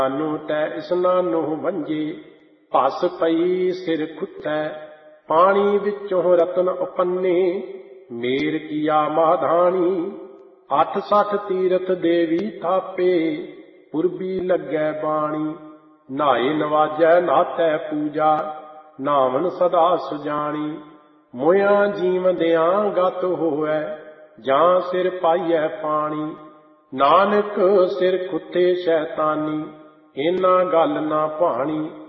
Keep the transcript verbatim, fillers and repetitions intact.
ਨੂੰ ਤੈ ਇਸਨਾਨੋ ਵੰਜੇ, ਭਸ ਪਈ ਸਿਰ ਖੁੱਤੈ, ਪਾਣੀ ਵਿੱਚੋਂ ਰਤਨ ਉਪੰਨੇ, ਮੇਰ ਕੀਆ ਮਾਧਾਣੀ। ਅੱਠ ਸੱਠ ਤੀਰਥ ਦੇਵੀ ਥਾਪੇ, ਪੁਰਬੀ ਲੱਗੈ ਬਾਣੀ। ਨਾਏ ਨਵਾਜੈ ਨਾਤੈ ਪੂਜਾ, ਨਾਵਨ ਸਦਾ ਸੁਜਾਣੀ। ਮੋਇਆਂ ਜੀਵਦਿਆਂ ਗਤ ਹੋਵੈ, ਜਾਂ ਸਿਰ ਪਾਈਐ ਪਾਣੀ। ਨਾਨਕ ਸਿਰ ਖੁੱਤੇ ਸ਼ੈਤਾਨੀ, ਇਹਨਾਂ ਗੱਲ ਨਾ ਭਾਣੀ।